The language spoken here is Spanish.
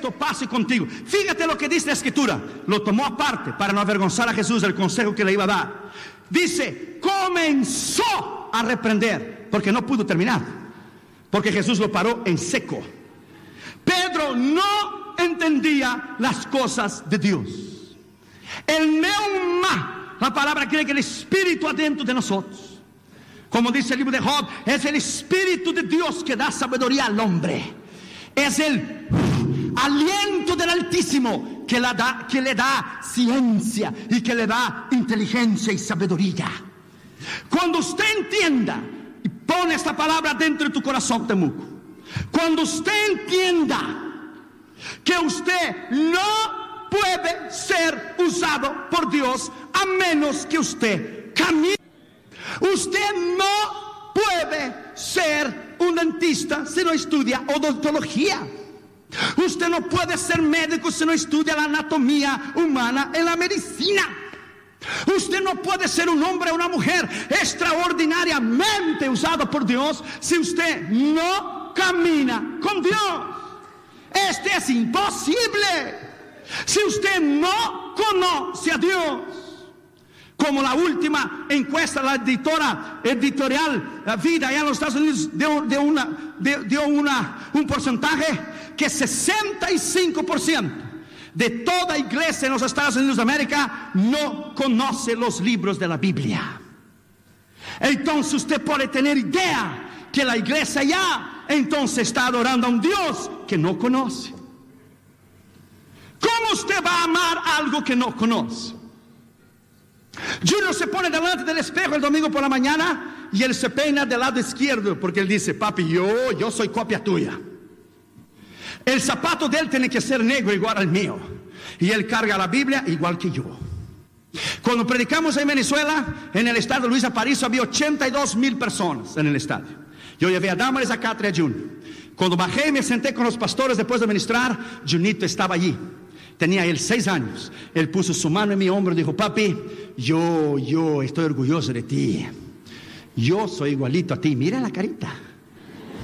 esto pase contigo. Fíjate lo que dice la Escritura. Lo tomó aparte para no avergonzar a Jesús del consejo que le iba a dar. Dice, comenzó a reprender, porque no pudo terminar, porque Jesús lo paró en seco. Pedro no entendía las cosas de Dios. El neuma, la palabra quiere que el Espíritu adentro de nosotros, como dice el libro de Job, es el Espíritu de Dios que da sabiduría al hombre. Es el aliento del Altísimo que le da ciencia y que le da inteligencia y sabiduría. Cuando usted entienda y pone esta palabra dentro de tu corazón, Temuco, cuando usted entienda que usted no puede ser usado por Dios a menos que usted camine. Usted no puede ser un dentista si no estudia odontología. Usted no puede ser médico si no estudia la anatomía humana en la medicina. Usted no puede ser un hombre o una mujer extraordinariamente usado por Dios si usted no camina con Dios. Esto es imposible si usted no conoce a Dios. Como la última encuesta, la editorial Vida allá en los Estados Unidos dio un porcentaje que 65% de toda iglesia en los Estados Unidos de América no conoce los libros de la Biblia. Entonces usted puede tener idea que la iglesia ya entonces está adorando a un Dios que no conoce. ¿Cómo usted va a amar algo que no conoce? Junior se pone delante del espejo el domingo por la mañana y él se peina del lado izquierdo porque él dice, papi, yo soy copia tuya. El zapato de él tiene que ser negro igual al mío. Y él carga la Biblia igual que yo. Cuando predicamos en Venezuela, en el estadio Luis Aparicio, había 82,000 personas en el estadio. Yo llevé a Damaris, a Catria, a Junior. Cuando bajé y me senté con los pastores después de ministrar, Junito estaba allí. Tenía él 6 años. Él puso su mano en mi hombro y dijo, papi, yo estoy orgulloso de ti. Yo soy igualito a ti. Mira la carita.